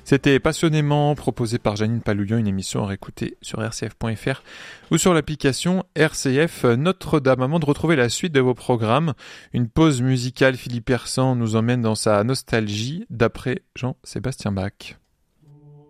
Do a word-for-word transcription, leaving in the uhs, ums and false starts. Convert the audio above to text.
C'était passionnément proposé par Janine Palouillon, une émission à réécouter sur r c f point f r ou sur l'application R C F Notre-Dame. Avant de retrouver la suite de vos programmes, une pause musicale. Philippe Hersant nous emmène dans sa nostalgie d'après Jean-Sébastien Bach.